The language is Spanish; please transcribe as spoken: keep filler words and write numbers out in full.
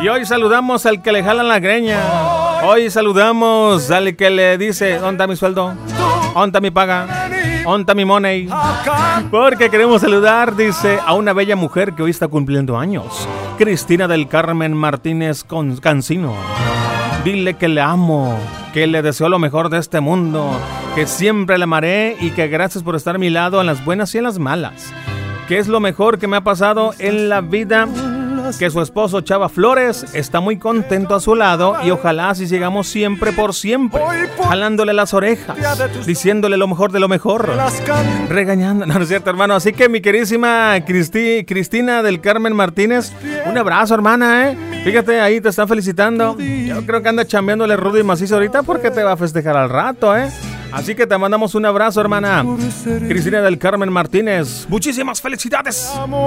Y hoy saludamos al que le jalan la greña. Hoy saludamos al que le dice: ¿dónde está mi sueldo? ¿Dónde está mi paga? ¿Dónde está mi money? Porque queremos saludar, dice, a una bella mujer que hoy está cumpliendo años. Cristina del Carmen Martínez Cancino. Dile que le amo, que le deseo lo mejor de este mundo, que siempre la amaré y que gracias por estar a mi lado en las buenas y en las malas. Que es lo mejor que me ha pasado en la vida, que su esposo Chava Flores está muy contento a su lado y ojalá así sigamos siempre por siempre, jalándole las orejas, diciéndole lo mejor de lo mejor, regañando, no, no es cierto, hermano. Así que mi queridísima Cristi, Cristina del Carmen Martínez, un abrazo, hermana, eh. Fíjate, ahí te están felicitando. Yo creo que anda chambeándole rudo y macizo ahorita porque te va a festejar al rato, eh. Así que te mandamos un abrazo, hermana Cristina del Carmen Martínez. Muchísimas felicidades.